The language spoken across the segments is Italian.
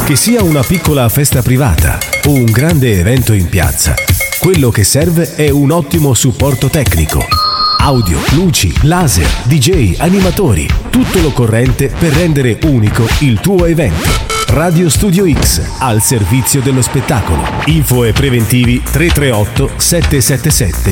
Che sia una piccola festa privata o un grande evento in piazza, quello che serve è un ottimo supporto tecnico. Audio, luci, laser, DJ, animatori, tutto l'occorrente per rendere unico il tuo evento. Radio Studio X, al servizio dello spettacolo. Info e preventivi 338 777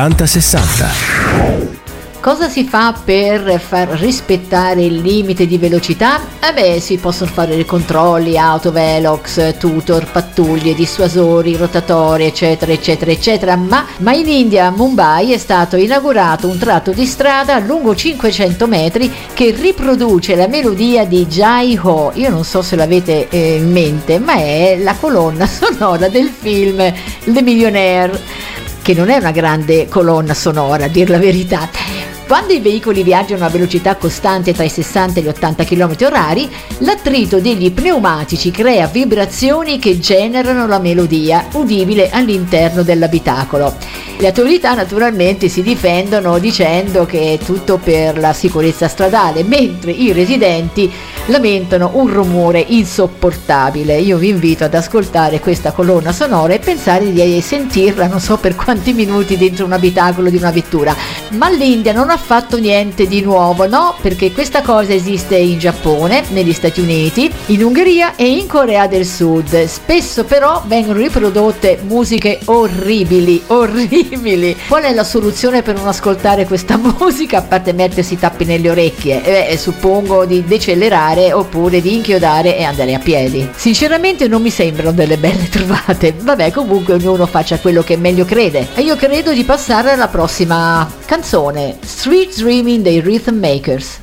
8060. Cosa si fa per far rispettare il limite di velocità? Si possono fare dei controlli, autovelox, tutor, pattuglie, dissuasori, rotatori, eccetera, eccetera, eccetera. Ma in India, a Mumbai, è stato inaugurato un tratto di strada lungo 500 metri che riproduce la melodia di Jai Ho. Io non so se l'avete in mente, ma è la colonna sonora del film Le Millionaire, che non è una grande colonna sonora, a dir la verità. Quando i veicoli viaggiano a velocità costante tra i 60 e gli 80 km/h, l'attrito degli pneumatici crea vibrazioni che generano la melodia udibile all'interno dell'abitacolo. Le autorità naturalmente si difendono dicendo che è tutto per la sicurezza stradale, mentre i residenti lamentano un rumore insopportabile. Io vi invito ad ascoltare questa colonna sonora e pensare di sentirla non so per quanti minuti dentro un abitacolo di una vettura. Ma l'India non ha fatto niente di nuovo, no? Perché questa cosa esiste in Giappone, negli Stati Uniti, in Ungheria e in Corea del Sud. Spesso però vengono riprodotte musiche orribili. Qual è la soluzione per non ascoltare questa musica, a parte mettersi i tappi nelle orecchie? Suppongo di decelerare oppure di inchiodare e andare a piedi. Sinceramente non mi sembrano delle belle trovate. Vabbè, comunque ognuno faccia quello che meglio crede. E io credo di passare alla prossima canzone, Street Dreaming dei Rhythm Makers.